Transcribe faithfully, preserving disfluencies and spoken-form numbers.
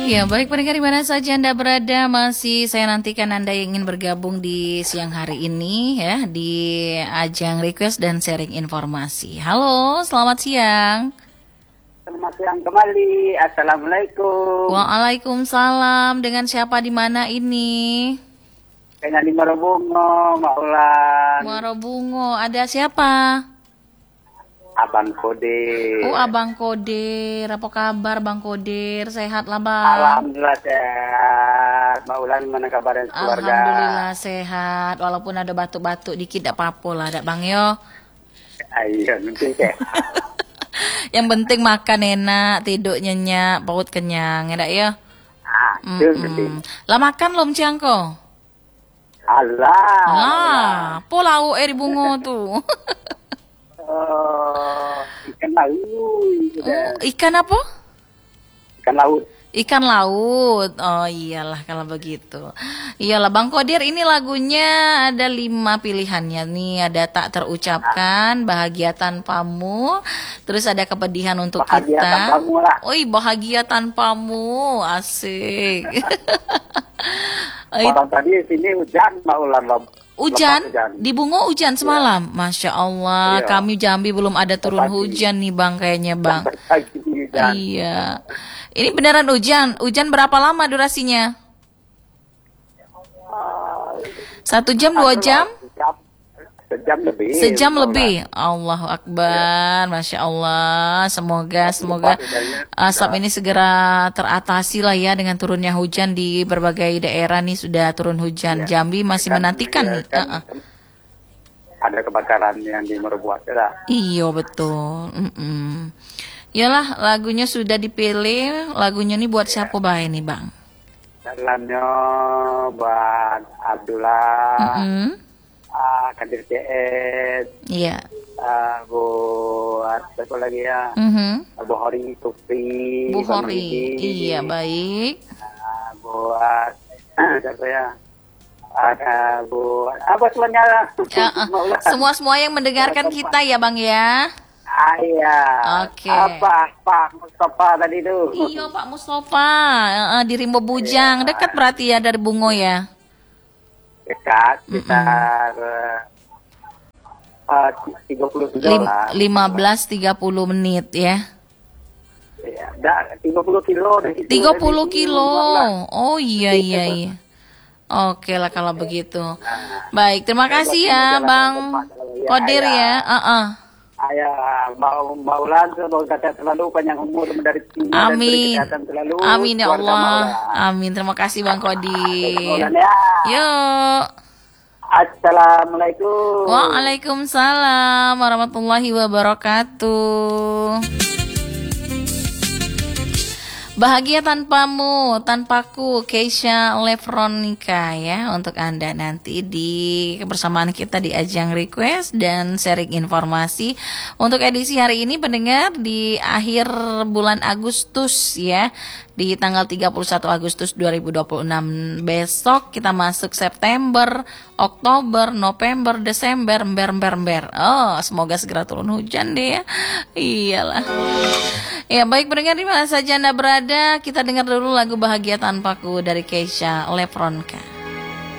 Iya, baik pendengar di mana saja Anda berada, masih saya nantikan Anda yang ingin bergabung di siang hari ini ya, di ajang request dan sharing informasi. Halo, selamat siang. Selamat siang kembali. Assalamualaikum. Waalaikumsalam. Dengan siapa di mana ini? Dengan di Marobungo, Maulan. Marobungo, ada siapa? Abang Kodir. Oh, Abang Kodir. Apa kabar Bang Kodir? Sehat lah Bang? Alhamdulillah sehat. Maulan gimana kabarnya keluarga? Alhamdulillah sehat. Walaupun ada batuk-batuk dikit, tidak apa-apa lah, ada Bang yo. Ayo, nanti sehat. Yang penting makan enak, tidur nyenyak, perut kenyang, ya dak ya? Ah, itu penting. Lah makan lom ciangko? Allah. Lah, po lau eh di bungo tuh. Oh, ikan laut. Oh, ikan apa? Ikan laut. Ikan laut. Oh iyalah kalau begitu. Iyalah Bang Kodir, ini lagunya ada lima pilihannya nih. Ada tak terucapkan, bahagia tanpamu, terus ada kepedihan untuk Bahagia kita. tanpamu lah. Oi, bahagia tanpamu, asik. Orang tadi sini hujan Maulan. Hujan? Di Bungo hujan semalam? Ya. Masya Allah, iya. Kami Jambi belum ada turun Pagi. Hujan nih Bang kayaknya Bang. Iya. Ini beneran hujan. Hujan berapa lama durasinya? Satu jam, dua jam? Sejam lebih. Sejam lebih. Allahu Akbar. Masya Allah. Semoga semoga asap ini segera teratasi lah ya dengan turunnya hujan di berbagai daerah nih sudah turun hujan. Jambi masih menantikan nih. Uh-uh. Ada kebakaran yang di Merubuak ya. Iya betul. Mm-mm. Yalah, lagunya sudah dipilih. Lagunya nih buat siapa bae nih Bang? Salamnya buat Abdullah. Mm-hmm. Uh, Kadir C S, iya, uh, buat siapa lagi ya, mm-hmm. Bu Hori Tufi, Bu Hori, iya baik, uh, buat siapa ya, ada buat apa semuanya, uh, uh. semua semua yang mendengarkan kita ya Bang ya. Ah, iya. Oke. Okay. Apa Pak Mustafa tadi itu? Iya Pak Mustafa, uh, uh, di Rimbo Bujang, iya. Dekat berarti ya dari Bungo ya. Dekat, sekitar uh, tiga puluh kilo lah. lima belas tiga puluh menit ya. Ya, tiga puluh kilo. tiga puluh kilo. Oh iya iya iya. Oke lah kalau begitu. Baik, terima kasih ya Bang Kodir ya. Uh-uh. Ayah mau Maulan semoga sehat selalu, panjang umur, dari amin selalu, amin ya Allah. Amin, terima kasih Bang Kodir. Ya. Yuk. Assalamualaikum. Waalaikumsalam warahmatullahi wabarakatuh. Bahagia tanpamu, tanpaku, Keisha Lefronika ya, untuk Anda nanti di kebersamaan kita di ajang request dan sharing informasi untuk edisi hari ini pendengar di akhir bulan Agustus ya, di tanggal tiga puluh satu Agustus dua ribu dua puluh enam. Besok kita masuk September, Oktober, November, Desember, ember ember ember. Oh, semoga segera turun hujan deh ya. Iyalah. Ya baik pendengar di mana saja Anda berada, kita dengar dulu lagu Bahagia Tanpaku dari Keisha Lefronka.